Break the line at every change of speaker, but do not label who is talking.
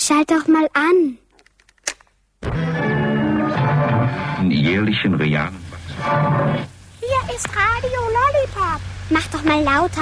schalt doch mal an.
In jährlichen realen
Hier ist Radio Lollipop.
Mach doch mal lauter.